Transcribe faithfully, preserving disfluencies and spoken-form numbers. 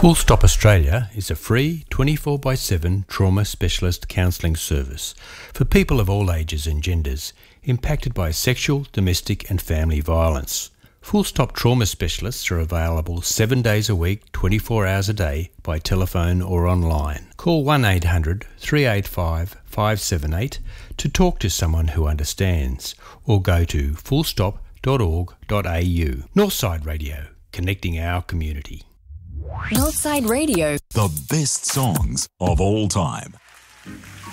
Full Stop Australia is a free twenty-four by seven trauma specialist counselling service for people of all ages and genders impacted by sexual, domestic and family violence. Full Stop trauma specialists are available seven days a week, twenty-four hours a day by telephone or online. Call one eight hundred, three eight five, five seven eight to talk to someone who understands, or go to full stop dot org dot a u. Northside Radio, connecting our community. Northside Radio. The best songs of all time.